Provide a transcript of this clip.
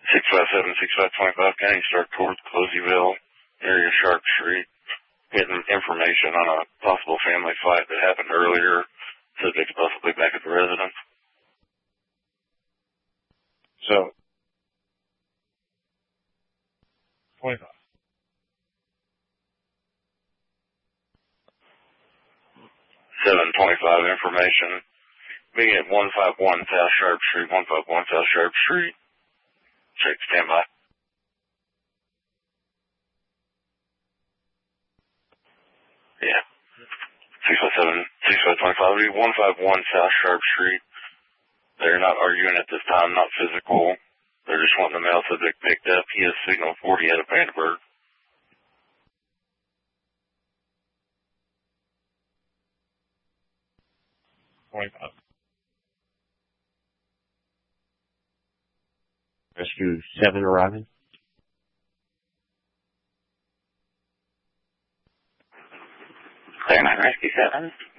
657-6525 County, start towards Closyville, area Sharp Street, getting information on a possible family fight that happened earlier. Subject's possibly back at the residence. So, 25. 725 information. Being at 151 South Sharp Street, 151 South Sharp Street. Check standby. Yeah. 657-6525, 151 South Sharp Street. They're not arguing at this time, not physical. They're just wanting the male subject picked up. He has signal 40 out of Vandenberg. Rescue 7 arriving. Clear 9 Rescue 7.